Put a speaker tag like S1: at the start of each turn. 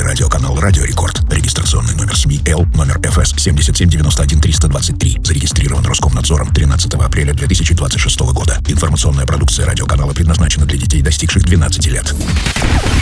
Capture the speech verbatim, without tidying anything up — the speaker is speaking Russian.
S1: телерадиоканал «Радио Рекорд». Регистрационный номер СМИ Л, номер эф эс семь семь девять один триста двадцать три. Зарегистрирован Роскомнадзором тринадцатого апреля две тысячи двадцать шестого года. Информационная продукция радиоканала предназначена для детей, достигших двенадцати лет.